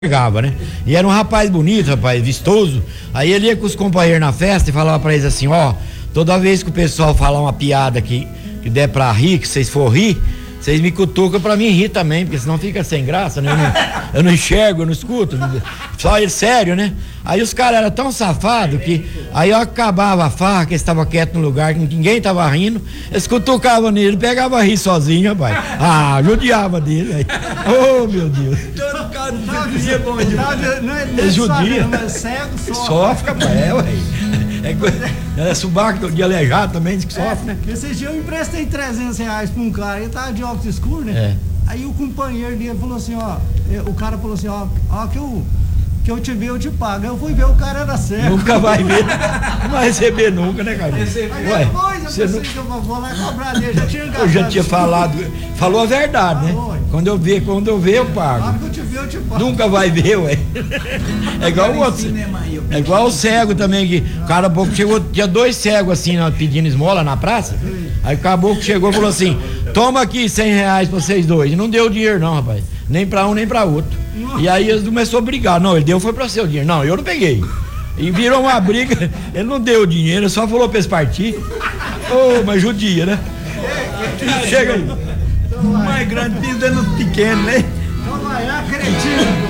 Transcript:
enxergava, né? E era um rapaz bonito, rapaz, vistoso. Aí ele ia com os companheiros na festa e falava pra eles assim, ó, toda vez que o pessoal falar uma piada que der pra rir, que vocês for rir, vocês me cutucam pra mim rir também, porque senão fica sem graça, né? Eu não enxergo, eu não escuto. Só ele sério, né? Aí os caras eram tão safados que aí eu acabava a farra, que eles estavam quietos no lugar, que ninguém tava rindo, eles cutucavam nele, pegava a rir sozinho, rapaz. Ah, judiava dele, velho. Oh, meu Deus. Todo cara de judia é bom demais. É judia. Não é cego, Sofre, rapaz, é subaco de aleijado também, diz que sofre, né? Esse dia eu emprestei R$300 pra um cara, ele tava de óculos escuros, né? É. Aí o companheiro dele falou assim, ó, o cara falou assim, ó, que eu te ver, eu te pago. Eu fui ver, o cara era cego. Nunca vai ver, não vai receber nunca, né, cara? Aí depois eu pensei que eu vou lá cobrar dele, já tinha Eu já tinha falado, falou a verdade, né? Falou. Quando eu ver, eu Na pago. hora que eu te ver, eu te pago. Nunca vai ver, ué. É igual o outro. É igual o cego também, que o cara pouco chegou, tinha dois cegos assim, pedindo esmola na praça. Aí o caboclo chegou e falou assim: toma aqui R$100 pra vocês dois. E não deu dinheiro, não, rapaz. Nem pra um, nem pra outro. E aí eles começaram a brigar. Não, ele deu, foi pra seu dinheiro. Não, eu não peguei. E virou uma briga. Ele não deu dinheiro, só falou pra eles partir. Ô, mas judia, né? Chega aí. Então vai, Mais grande, dando pequeno, né? então vai, acredito.